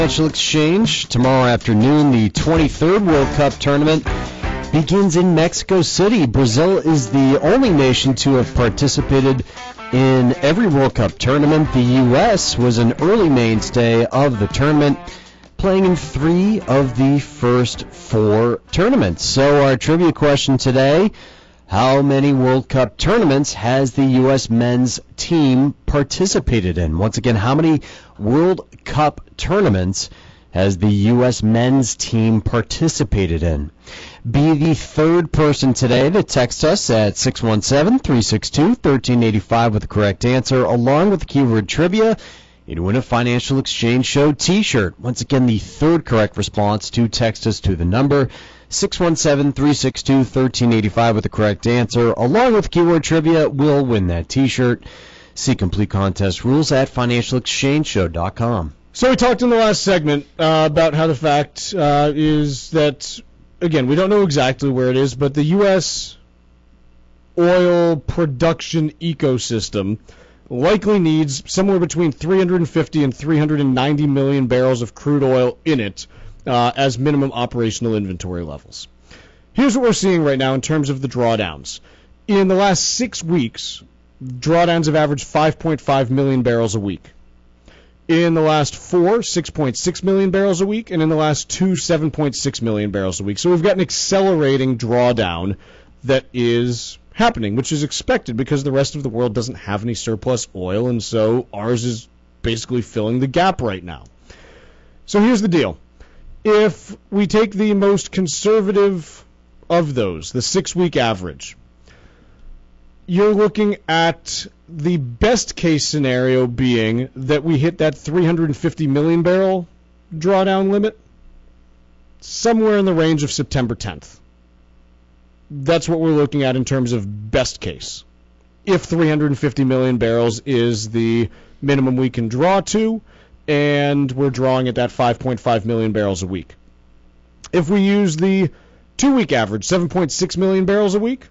Financial Exchange. Tomorrow afternoon, the 23rd World Cup tournament begins in Mexico City. Brazil is the only nation to have participated in every World Cup tournament. The U.S. was an early mainstay of the tournament, playing in 3 of the first 4 tournaments. So our trivia question today: how many World Cup tournaments has the U.S. men's team participated in? Once again, how many World Cup tournaments has the U.S. men's team participated in? Be the third person today to text us at 617-362-1385 with the correct answer, along with the keyword trivia. You'd win a Financial Exchange Show t-shirt. Once again, the third correct response to text us to the number 617-362-1385 with the correct answer, along with keyword trivia, will win that t-shirt. See complete contest rules at financialexchangeshow.com. So we talked in the last segment about how the fact is that, again, we don't know exactly where it is, but the U.S. oil production ecosystem likely needs somewhere between 350 and 390 million barrels of crude oil in it as minimum operational inventory levels. Here's what we're seeing right now in terms of the drawdowns. In the last 6 weeks, drawdowns have averaged 5.5 million barrels a week. In the last 4, 6.6 million barrels a week, and in the last 2, 7.6 million barrels a week. So we've got an accelerating drawdown that is happening, which is expected because the rest of the world doesn't have any surplus oil, and so ours is basically filling the gap right now. So here's the deal. If we take the most conservative of those, the 6-week average, you're looking at the best case scenario being that we hit that 350 million barrel drawdown limit somewhere in the range of September 10th. That's what we're looking at in terms of best case. If 350 million barrels is the minimum we can draw to, and we're drawing at that 5.5 million barrels a week. If we use the 2-week average, 7.6 million barrels a week,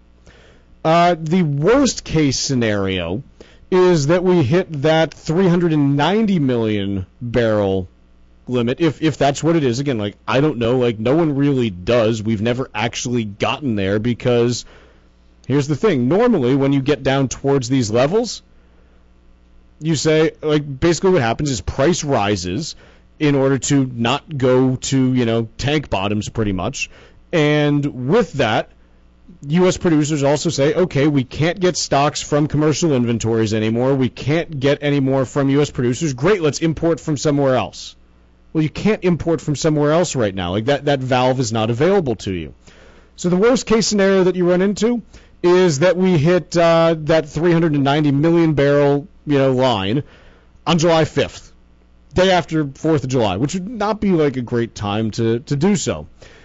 the worst case scenario is that we hit that 390 million barrel limit, if that's what it is. Again, like, I don't know, like, no one really does. We've never actually gotten there because here's the thing. Normally, when you get down towards these levels, you say, like, basically what happens is price rises in order to not go to, tank bottoms pretty much. And with that, U.S. producers also say, okay, we can't get stocks from commercial inventories anymore. We can't get any more from U.S. producers. Great, let's import from somewhere else. Well, you can't import from somewhere else right now. Like, that valve is not available to you. So the worst case scenario that you run into is that we hit that 390 million barrel line on July 5th, day after 4th of July, which would not be like a great time to do so.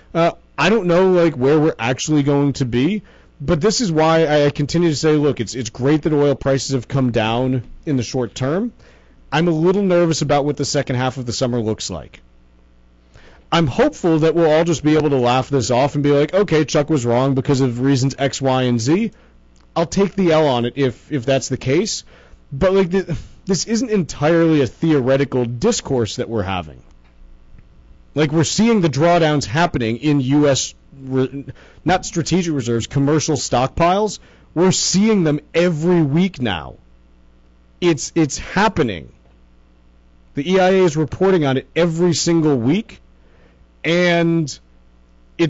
I don't know like where we're actually going to be, but this is why I continue to say, look, it's great that oil prices have come down in the short term. I'm a little nervous about what the second half of the summer looks like. I'm hopeful that we'll all just be able to laugh this off and be like, okay, Chuck was wrong because of reasons X, Y, and Z. I'll take the L on it if that's the case. But like this isn't entirely a theoretical discourse that we're having. Like, we're seeing the drawdowns happening in U.S., not strategic reserves, commercial stockpiles. We're seeing them every week now. It's happening. The EIA is reporting on it every single week. And